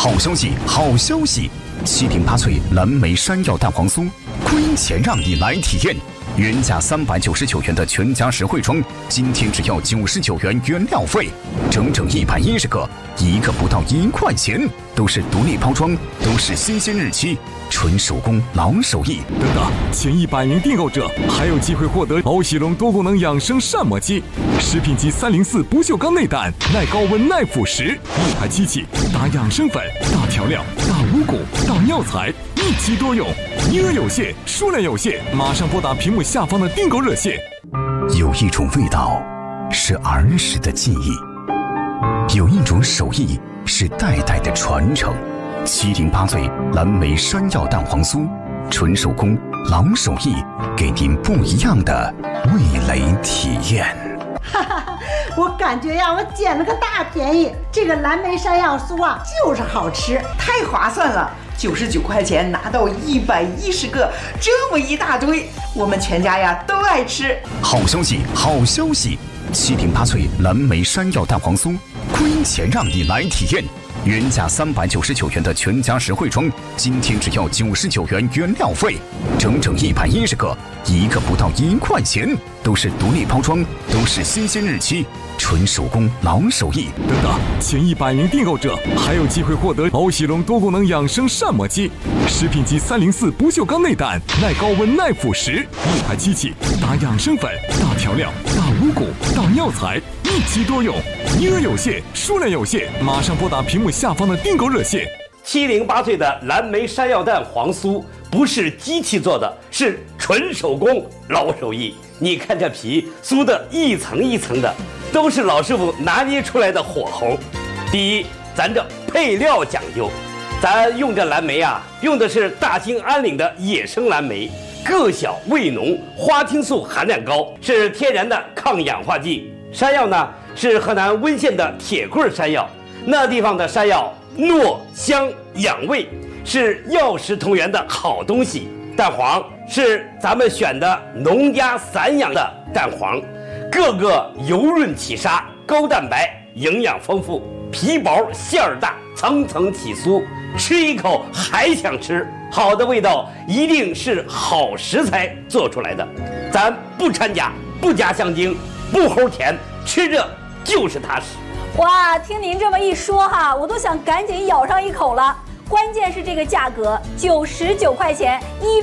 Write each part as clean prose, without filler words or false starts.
好消息，好消息！708脆蓝莓山药蛋黄酥，亏钱让你来体验。原价399元的全家实惠装，今天只要99元原料费，整整110个，一个不到1块钱，都是独立包装，都是新鲜日期，纯手工老手艺。 等等，前100名订购者还有机会获得欧喜龙多功能养生膳魔机、食品级304不锈钢内胆，耐高温耐腐蚀，一台机器打养生粉、打调料、打五谷、打药材，一机多用。名额有限，数量有限，马上拨打屏幕下方的订购热线。 有一种味道是儿时的记忆，有一种手艺是代代的传承。708脆蓝莓山药蛋黄酥，纯手工老手艺，给您不一样的味蕾体验。 我感觉呀，我捡了个大便宜。这个蓝莓山药酥啊，就是好吃， 太划算了！99块钱拿到110个，这么一大堆，我们全家呀都爱吃。 好消息，好消息！708脆蓝莓山药蛋黄酥，亏钱让你来体验。原价399元的全家实惠装，今天只要99元原料费，整整110个，一个不到1块钱，都是独立包装，都是新鲜日期，纯手工老手艺。 等等，前100名订购者还有机会获得欧喜龙多功能养生膳魔机、食品级304不锈钢内胆，耐高温耐腐蚀，一台机器打养生粉、打调料、打五谷、打药材，一机多用。名额有限，数量有限，马上拨打屏幕下方的订购热线。 708脆的蓝莓山药蛋黄酥不是机器做的，是纯手工老手艺。你看这皮酥的一层一层的，都是老师傅拿捏出来的火候。第一，咱这配料讲究，咱用这蓝莓啊，用的是大兴安岭的野生蓝莓，个小味浓，花青素含量高，是天然的抗氧化剂。山药呢，是河南温县的铁棍山药，那地方的山药糯香养胃，是药食同源的好东西。蛋黄是咱们选的农家散养的蛋黄，个个油润起沙，高蛋白，营养丰富，皮薄馅儿大，层层起酥，吃一口还想吃。好的味道一定是好食材做出来的，咱不掺假，不加香精，不齁甜，吃着就是踏实。 哇，听您这么一说哈，我都想赶紧咬上一口了。关键是这个价格，99块钱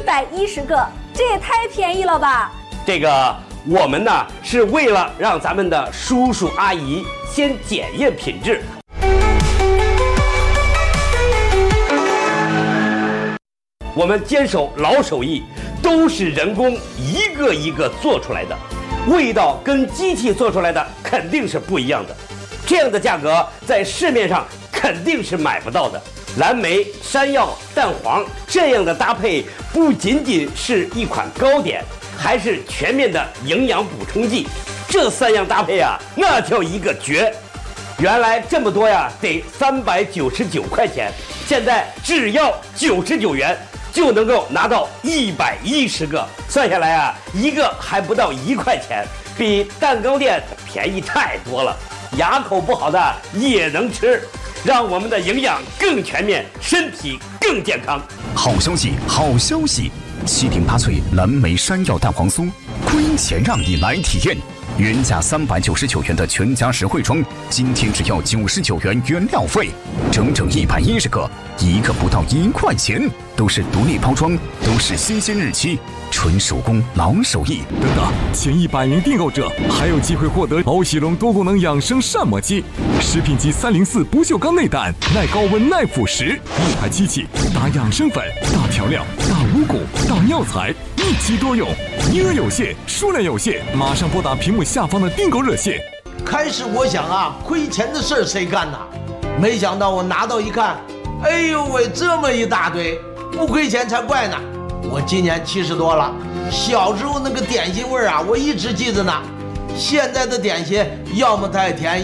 110个，这也太便宜了吧！ 这个我们呢是为了让咱们的叔叔阿姨先检验品质。我们坚守老手艺，都是人工一个一个做出来的，味道跟机器做出来的肯定是不一样的。这样的价格在市面上肯定是买不到的。蓝莓、山药、蛋黄这样的搭配，不仅仅是一款糕点，还是全面的营养补充剂。这3样搭配啊，那叫一个绝！原来这么多呀，得399块钱，现在只要99元就能够拿到110个，算下来啊，一个还不到1块钱，比蛋糕店便宜太多了。牙口不好的也能吃，让我们的营养更全面，身体更健康。 好消息，好消息！708脆蓝莓山药蛋黄酥，亏钱让你来体验。原价399元的全家实惠装，今天只要99元原料费，整整110个，一个不到1块钱，都是独立包装，都是新鲜日期，纯手工老手艺。 等等，前100名订购者还有机会获得欧喜龙多功能养生膳魔机、食品级304不锈钢内胆，耐高温耐腐蚀，一台机器打养生粉、打调料、打五谷、打药材，一机多用。名额有限，数量有限，马上拨打屏幕下方的订购热线。 开始我想啊，亏钱的事儿谁干呐？没想到我拿到一看，哎呦喂，这么一大堆，不亏钱才怪呢！我今年70多了，小时候那个点心味儿啊，我一直记着呢。现在的点心要么太甜，